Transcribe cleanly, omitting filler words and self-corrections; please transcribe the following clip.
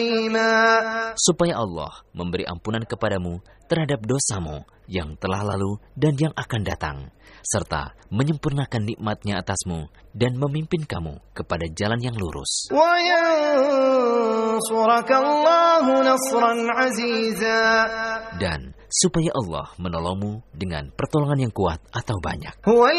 supaya Allah memberi ampunan kepadamu terhadap dosamu yang telah lalu dan yang akan datang, serta menyempurnakan nikmat-Nya atasmu dan memimpin kamu kepada jalan yang lurus. Dan supaya Allah menolongmu dengan pertolongan yang kuat atau banyak.